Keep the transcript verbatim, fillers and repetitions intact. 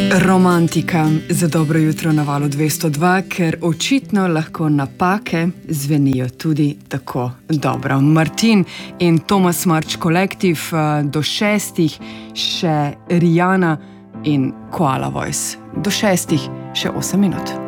Romantika za dobro jutro na Valu dvesto dva, ker očitno lahko napake zvenijo tudi tako dobro. Martin in Tomas Marč Kolektiv do šestih, še Rihanna in Koala Voice. Do šestih še osem minut.